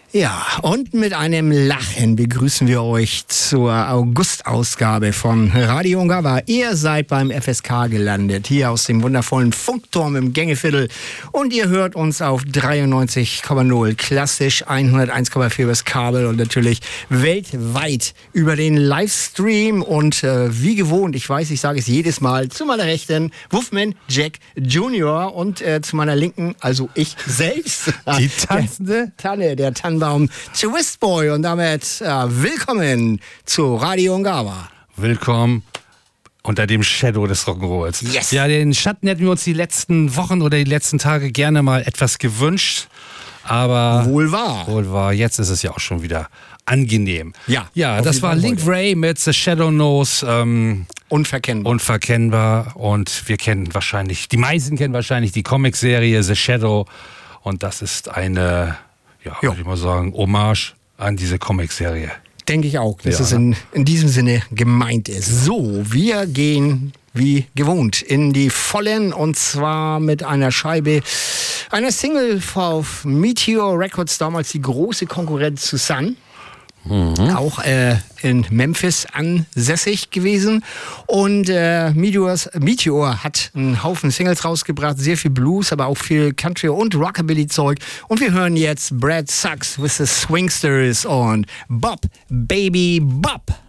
Ja, und mit einem Lachen begrüßen wir euch zur August-Ausgabe von Radio Ungava. Ihr seid beim FSK gelandet, hier aus dem wundervollen Funkturm im Gängeviertel. Und ihr hört uns auf 93,0 klassisch, 101,4 übers Kabel und natürlich weltweit über den Livestream. Und wie gewohnt, ich weiß, ich sage es jedes Mal, zu meiner Rechten Wolfman Jack Jr. und zu meiner Linken, also ich selbst. Die tanzende Tanne, der Tannenbaum Twistboy. Und damit willkommen zu Radio Ungava. Willkommen unter dem Shadow des Rock'n'Rolls. Yes. Ja, den Schatten hätten wir uns die letzten Wochen oder die letzten Tage gerne mal etwas gewünscht. Aber Wohl wahr. Jetzt ist es ja auch schon wieder angenehm. Ja, das war Link Wray mit The Shadow Knows. Unverkennbar. Und die meisten kennen wahrscheinlich die Comicserie The Shadow. Und das ist eine, würde ich mal sagen, Hommage an diese Comicserie. Denke ich auch, dass es in diesem Sinne gemeint ist. So, wir gehen wie gewohnt in die Vollen und zwar mit einer Scheibe, einer Single auf Meteor Records, damals die große Konkurrenz zu Sun. Auch in Memphis ansässig gewesen. Und Meteor hat einen Haufen Singles rausgebracht, sehr viel Blues, aber auch viel Country und Rockabilly-Zeug. Und wir hören jetzt Brad Suggs with the Swingsters und Bob, Baby Bob.